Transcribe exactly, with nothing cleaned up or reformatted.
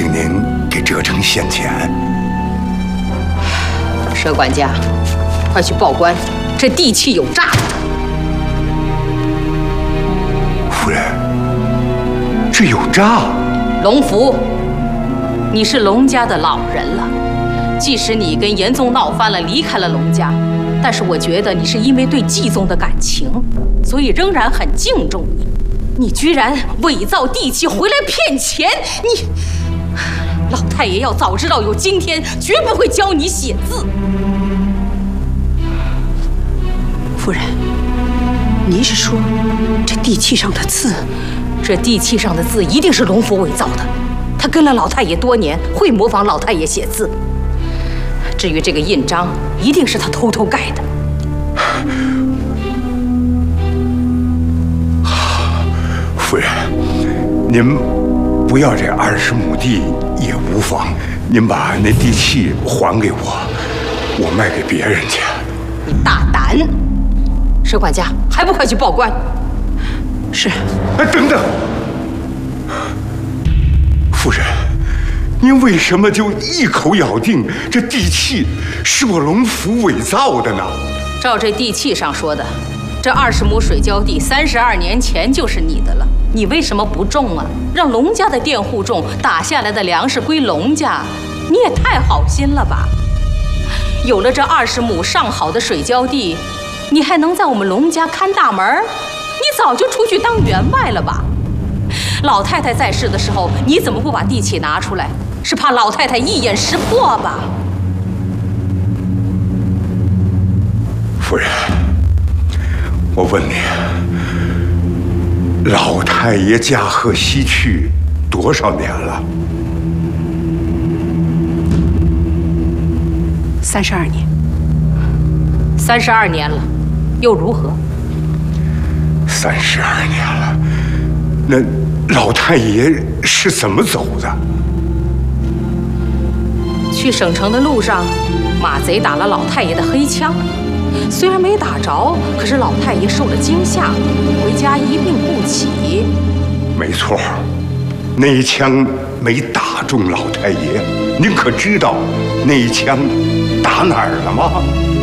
请您给哲成献钱。 佘管家，快去报官，这地契有诈。 夫人，这有诈？ 龙福，你是龙家的老人了，即使你跟严宗闹翻了，离开了龙家，但是我觉得你是因为对继宗的感情，所以仍然很敬重你。你居然伪造地契回来骗钱，你！老太爷要早知道有今天，绝不会教你写字。 夫人，您是说这地契上的字？ 这地契上的字一定是龙福伪造的。他跟了老太爷多年，会模仿老太爷写字。至于这个印章，一定是他偷偷盖的。 夫人，您不要这二十亩地也无妨，您把那地契还给我，我卖给别人去。 你大胆！佘管家，还不快去报官？ 是。 哎，等等，夫人，您为什么就一口咬定这地契是我龙福伪造的呢？ 照这地契上说的，这二十亩水浇地三十二年前就是你的了，你为什么不种啊？让龙家的佃户种，打下来的粮食归龙家，你也太好心了吧？有了这二十亩上好的水浇地，你还能在我们龙家看大门？你早就出去当员外了吧？老太太在世的时候，你怎么不把地契拿出来？是怕老太太一眼识破吧？ 夫人，我问你，老太爷驾鹤西去多少年了？ 三十二年。 三十二年了，又如何？ 三十二年了，那老太爷是怎么走的？ 去省城的路上，马贼打了老太爷的黑枪，虽然没打着，可是老太爷受了惊吓，回家一病不起。 没错，那一枪没打中老太爷。您可知道那一枪打哪儿了吗？